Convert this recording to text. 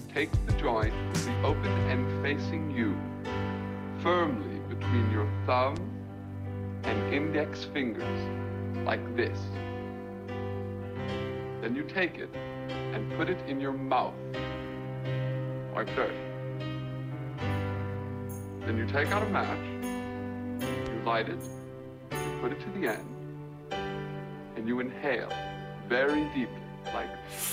take the joint, the open end facing you, firmly between your thumb and index fingers, like this. Then you take it and put it in your mouth, like this. Then you take out a match, you light it, you put it to the end, and you inhale very deeply, like